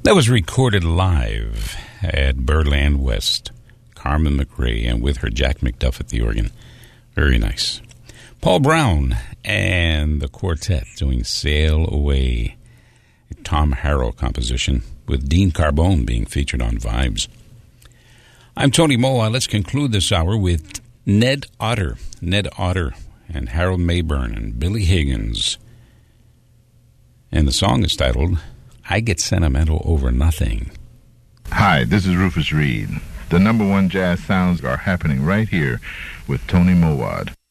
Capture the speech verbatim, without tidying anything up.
That was recorded live at Birdland West. Carmen McRae, and with her Jack McDuff at the organ. Very nice. Paul Brown and the quartet doing Sail Away, a Tom Harrell composition, with Dean Carbone being featured on Vibes. I'm Tony Moa. Let's conclude this hour with Ned Otter. Ned Otter and Harold Mayburn and Billy Higgins. And the song is titled, I Get Sentimental Over Nothing. Hi, this is Rufus Reed. The number one jazz sounds are happening right here with Tony Mowad.